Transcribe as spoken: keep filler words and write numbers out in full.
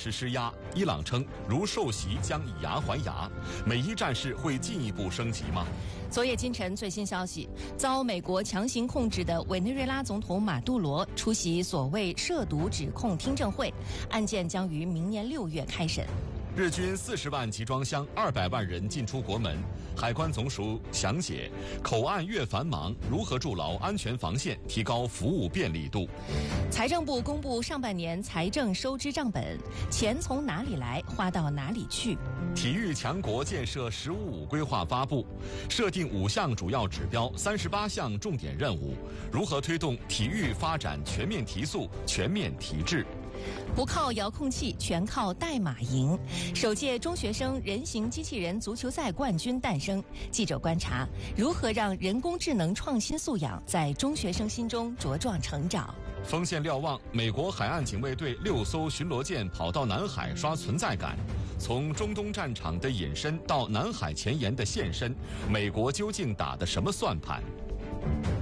时施压。伊朗称，如受袭将以牙还牙。美伊战事会进一步升级吗？ 昨夜今晨最新消息，遭美国强行控制的委内瑞拉总统马杜罗出席所谓涉毒指控听证会，案件将于明年六月开审。 日均四十万集装箱，二百万人进出国门。海关总署详解，口岸越繁忙，如何筑牢安全防线，提高服务便利度。 财政部公布上半年财政收支账本，钱从哪里来，花到哪里去。 体育强国建设“十五五”规划发布，设定五项主要指标，三十八项重点任务，如何推动体育发展全面提速、全面提质。 不靠遥控器，全靠代码赢。首届中学生人形机器人足球赛冠军诞生。记者观察，如何让人工智能创新素养在中学生心中茁壮成长。 锋线瞭望，美国海岸警卫队六艘巡逻舰跑到南海刷存在感。从中东战场的隐身到南海前沿的现身，美国究竟打的什么算盘？